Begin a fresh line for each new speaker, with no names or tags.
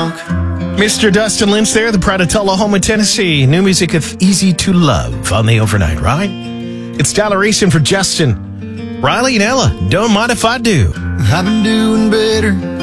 walk.
Mr. Dustin Lynch there, the pride of Tullahoma, Tennessee. New music of Easy to Love on the Overnight Ride. It's Tyler Easton for Justin, Riley, and Ella. Don't mind if I do.
I've been doing better